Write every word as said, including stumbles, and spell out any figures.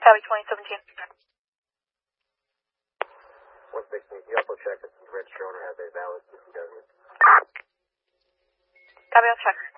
Copy twenty seventeen. one sixteen, can you also check if the registered owner has a valid C C W? Copy, I'll check.